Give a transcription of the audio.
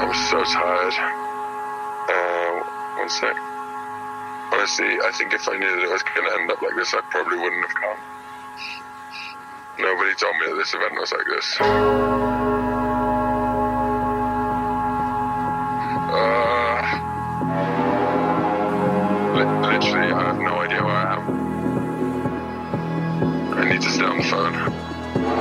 was so tired. One sec. Honestly, I think if I knew that it was going to end up like this, I probably wouldn't have come. Nobody told me that this event was like this. Literally